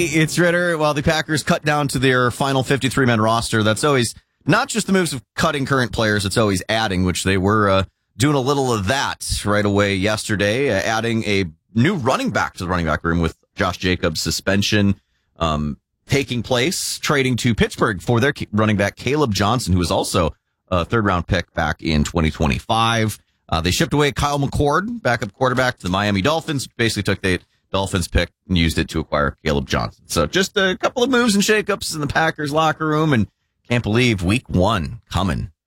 it's Ritter. Well, the Packers cut down to their final 53-man roster. That's always not just the moves of cutting current players, it's always adding, which they were doing a little of that right away yesterday, adding a new running back to the running back room with Josh Jacobs' suspension taking place, trading to Pittsburgh for their running back Caleb Johnson, who was also a third-round pick back in 2025. They shipped away Kyle McCord, backup quarterback, to the Miami Dolphins. Basically took the Dolphins pick and used it to acquire Caleb Johnson. So just a couple of moves and shakeups in the Packers locker room, and can't believe week 1 coming